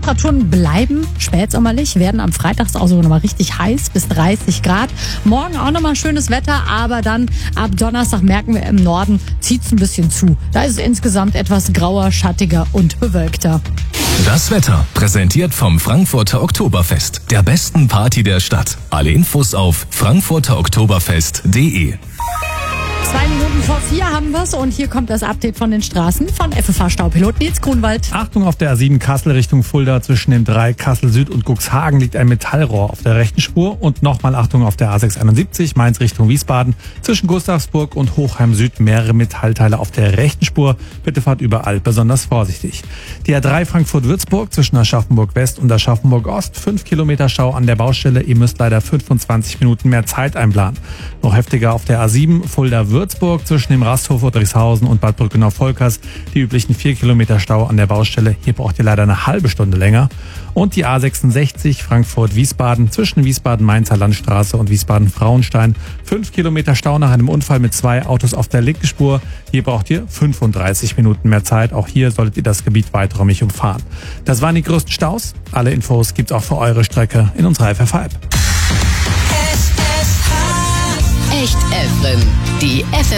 Temperaturen bleiben spätsommerlich, werden am Freitag auch sogar nochmal richtig heiß, bis 30 Grad. Morgen auch nochmal schönes Wetter, aber dann ab Donnerstag merken wir, im Norden zieht's ein bisschen zu. Da ist es insgesamt etwas grauer, schattiger und bewölkter. Das Wetter präsentiert vom Frankfurter Oktoberfest, der besten Party der Stadt. Alle Infos auf frankfurteroktoberfest.de. 2 Minuten vor 4 haben wir's und hier kommt das Update von den Straßen von FFH-Staupilot Nils Grunwald. Achtung, auf der A7 Kassel Richtung Fulda zwischen dem 3 Kassel Süd und Cuxhagen liegt ein Metallrohr auf der rechten Spur und nochmal Achtung auf der A671 Mainz Richtung Wiesbaden zwischen Gustavsburg und Hochheim Süd mehrere Metallteile auf der rechten Spur. Bitte fahrt überall besonders vorsichtig. Die A3 Frankfurt-Würzburg zwischen Aschaffenburg West und Aschaffenburg Ost 5 Kilometer Stau an der Baustelle. Ihr müsst leider 25 Minuten mehr Zeit einplanen. Noch heftiger auf der A7 Fulda-Würzburg zwischen dem Rasthof Ottringshausen und Bad Brückenau-Volkers. Die üblichen 4 Kilometer Stau an der Baustelle. Hier braucht ihr leider eine halbe Stunde länger. Und die A66 Frankfurt-Wiesbaden zwischen Wiesbaden-Mainzer Landstraße und Wiesbaden-Frauenstein. 5 Kilometer Stau nach einem Unfall mit 2 Autos auf der linken Spur. Hier braucht ihr 35 Minuten mehr Zeit. Auch hier solltet ihr das Gebiet weiträumig umfahren. Das waren die größten Staus. Alle Infos gibt's auch für eure Strecke in unserer FFH-App. Echt FM. Die